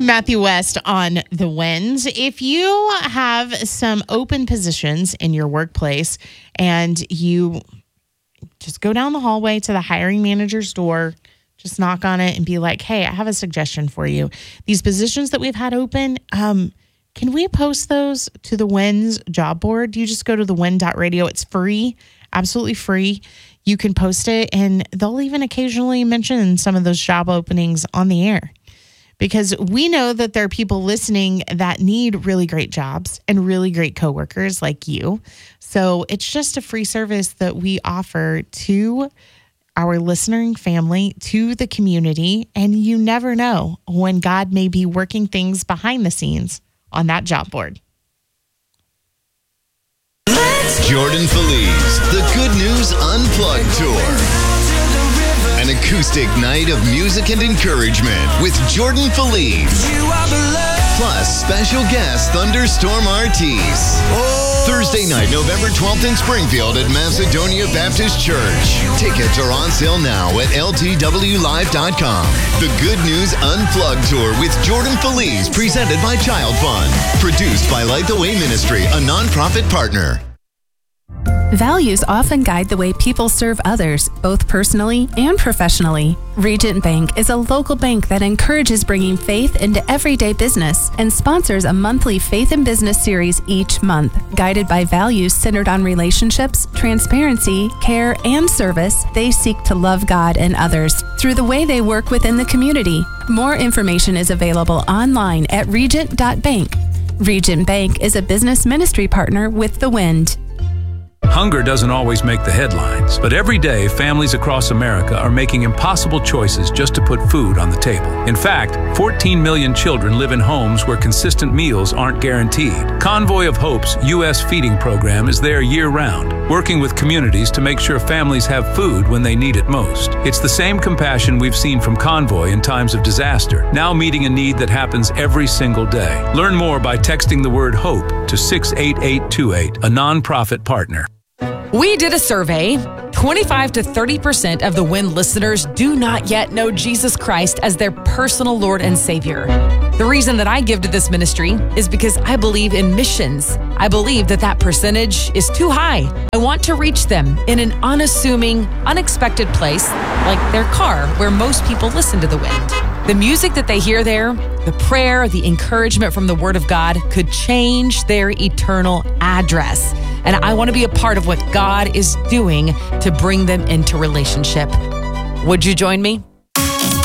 Matthew West on The Wind. If you have some open positions in your workplace and you just go down the hallway to the hiring manager's door, just knock on it and be like, hey, I have a suggestion for you. These positions that we've had open, can we post those to the Wind's job board? You just go to thewind.radio. It's free, absolutely free. You can post it, and they'll even occasionally mention some of those job openings on the air. Because we know that there are people listening that need really great jobs and really great coworkers like you. So it's just a free service that we offer to our listening family, to the community. And you never know when God may be working things behind the scenes on that job board. Jordan Feliz, the Good News Unplugged Tour. An acoustic night of music and encouragement with Jordan Feliz. Plus special guest Thunderstorm Artis. Thursday night, November 12th in Springfield at Macedonia Baptist Church. Tickets are on sale now at ltwlive.com. The Good News Unplugged Tour with Jordan Feliz, presented by Child Fund. Produced by Light the Way Ministry, a nonprofit partner. Values often guide the way people serve others, both personally and professionally. Regent Bank is a local bank that encourages bringing faith into everyday business and sponsors a monthly Faith in Business series each month. Guided by values centered on relationships, transparency, care, and service, they seek to love God and others through the way they work within the community. More information is available online at regent.bank. Regent Bank is a business ministry partner with The Wind. Hunger doesn't always make the headlines, but every day families across America are making impossible choices just to put food on the table. In fact, 14 million children live in homes where consistent meals aren't guaranteed. Convoy of Hope's U.S. feeding program is there year-round, working with communities to make sure families have food when they need it most. It's the same compassion we've seen from Convoy in times of disaster, now meeting a need that happens every single day. Learn more by texting the word HOPE to 68828, a nonprofit partner. We did a survey. 25 to 30% of the Wind listeners do not yet know Jesus Christ as their personal Lord and Savior. The reason that I give to this ministry is because I believe in missions. I believe that percentage is too high. I want to reach them in an unassuming, unexpected place like their car, where most people listen to the Wind. The music that they hear there, the prayer, the encouragement from the Word of God could change their eternal address. And I want to be a part of what God is doing to bring them into relationship. Would you join me?